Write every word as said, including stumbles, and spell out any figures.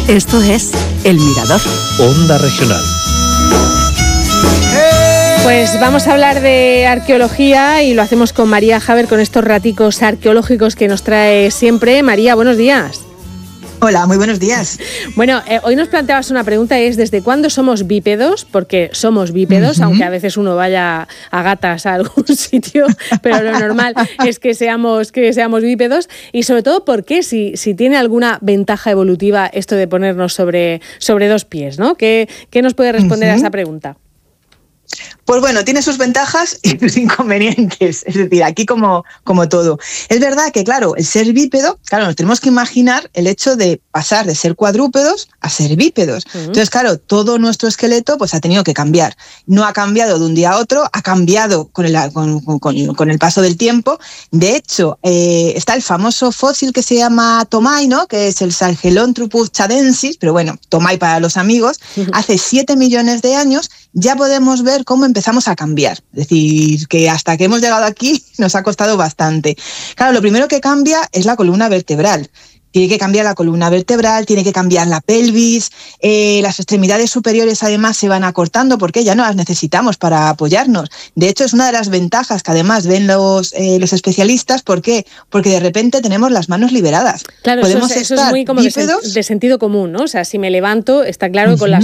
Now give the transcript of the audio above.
Esto es El Mirador. Onda Regional. Pues vamos a hablar de arqueología y lo hacemos con María Javer, con estos raticos arqueológicos que nos trae siempre. María, buenos días. Hola, muy buenos días. Bueno, eh, hoy nos planteabas una pregunta, es ¿desde cuándo somos bípedos? Porque somos bípedos, uh-huh. aunque a veces uno vaya a gatas a algún sitio, pero lo normal es que seamos, que seamos bípedos. Y sobre todo, ¿por qué? Si, si tiene alguna ventaja evolutiva esto de ponernos sobre, sobre dos pies, ¿no? ¿Qué, qué nos puede responder uh-huh. a esa pregunta? Pues bueno, tiene sus ventajas y sus inconvenientes, es decir, aquí como, como todo. Es verdad que, claro, el ser bípedo, claro, nos tenemos que imaginar el hecho de pasar de ser cuadrúpedos a ser bípedos. Uh-huh. Entonces, claro, todo nuestro esqueleto pues ha tenido que cambiar. No ha cambiado de un día a otro, ha cambiado con el, con, con, con el paso del tiempo. De hecho, eh, está el famoso fósil que se llama Tomai, ¿no? Que es el Sahelanthropus chadensis, pero bueno, Tomai para los amigos. Uh-huh. Hace siete millones de años ya podemos ver cómo empezamos a cambiar. Es decir, que hasta que hemos llegado aquí nos ha costado bastante. Claro, lo primero que cambia es la columna vertebral. Tiene que cambiar la columna vertebral, tiene que cambiar la pelvis, eh, las extremidades superiores además se van acortando porque ya no las necesitamos para apoyarnos. De hecho, es una de las ventajas que además ven los, eh, los especialistas. ¿Por qué? Porque de repente tenemos las manos liberadas. Claro, Podemos eso, es, eso es muy como de, sen- de sentido común, ¿no? O sea, si me levanto, está claro que uh-huh. con las